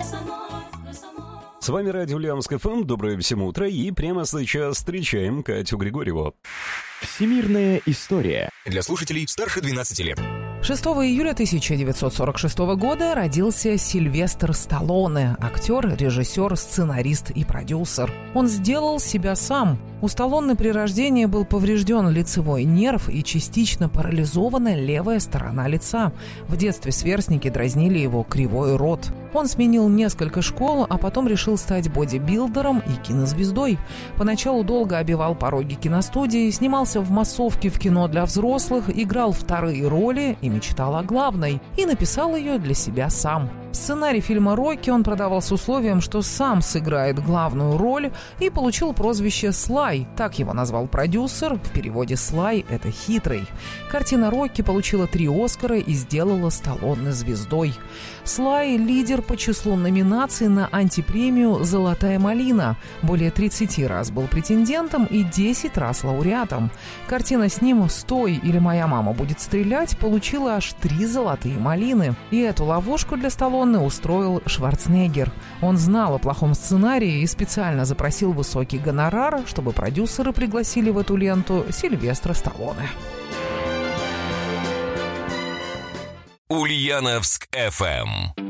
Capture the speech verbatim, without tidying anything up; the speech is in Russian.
С вами радио Ульяновск эф эм. Доброе всем утро. И прямо сейчас встречаем Катю Григорьеву. Всемирная история. Для слушателей старше двенадцати лет. шестого июля тысяча девятьсот сорок шестого года родился Сильвестр Сталлоне, актер, режиссер, сценарист и продюсер. Он сделал себя сам. У Сталлоне при рождении был поврежден лицевой нерв и частично парализована левая сторона лица. В детстве сверстники дразнили его «кривой рот». Он сменил несколько школ, а потом решил стать бодибилдером и кинозвездой. Поначалу долго обивал пороги киностудии, снимался в массовке в кино для взрослых, играл вторые роли и мечтал о главной. И написал ее для себя сам. Сценарий фильма «Рокки» он продавал с условием, что сам сыграет главную роль, и получил прозвище «Слай». Так его назвал продюсер. В переводе «Слай» — это «хитрый». Картина «Рокки» получила три «Оскара» и сделала Сталлоне звездой. Слай — лидер по числу номинаций на антипремию «Золотая малина». Более тридцати раз был претендентом и десять раз лауреатом. Картина с ним «Стой, или моя мама будет стрелять» получила аж три «Золотые малины». И эту ловушку для Сталлоне устроил Шварценеггер. Он знал о плохом сценарии и специально запросил высокий гонорар, чтобы продюсеры пригласили в эту ленту Сильвестра Сталлоне. Ульяновск эф эм.